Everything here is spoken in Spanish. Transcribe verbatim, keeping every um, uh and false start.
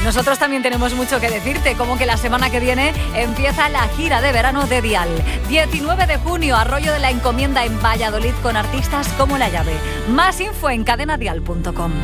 nosotros también tenemos mucho que decirte, como que la semana que viene empieza la gira de verano de Dial. diecinueve de junio, Arroyo de la Encomienda en Valladolid con artistas como La Llave. Más info en cadena dial punto com.